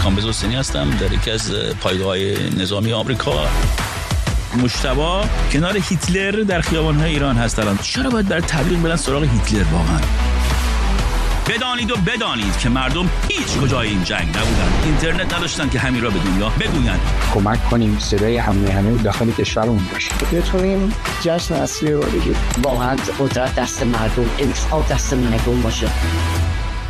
کامبیز حسینی هستم در یکی از پایگاه‌های نظامی آمریکا. مجتبی کنار هیتلر در خیابان‌های ایران هست الان. چرا باید برای تبلیغ برن سراغ هیتلر واقعا؟ بدانید که مردم هیچ کجای این جنگ نبودن، اینترنت نداشتن که همین را به دنیا بگویند. کمک کنیم صدای همه داخل کشورمون باشه، بتونیم جشن اصلی رو بگیریم. واقعا قدرت دست مردم، انصاف دست مردم باشه.